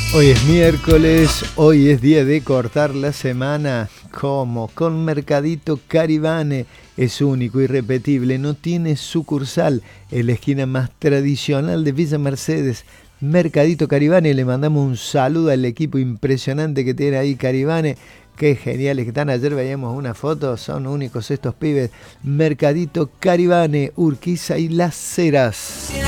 Hoy es miércoles, hoy es día de cortar la semana. ¿Cómo? Con Mercadito Caribane. Es único, irrepetible, no tiene sucursal. Es la esquina más tradicional de Villa Mercedes. Mercadito Caribane, le mandamos un saludo al equipo impresionante que tiene ahí Caribane. Qué geniales que están. Ayer veíamos una foto, son únicos estos pibes. Mercadito Caribane, Urquiza y Las Heras.